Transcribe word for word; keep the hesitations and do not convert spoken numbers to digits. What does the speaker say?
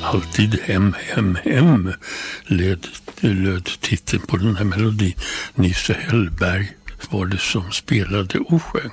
Alltid hem, hem, hem led, löd titeln på den här melodin. Nisse Hellberg var det som spelade och sjöng.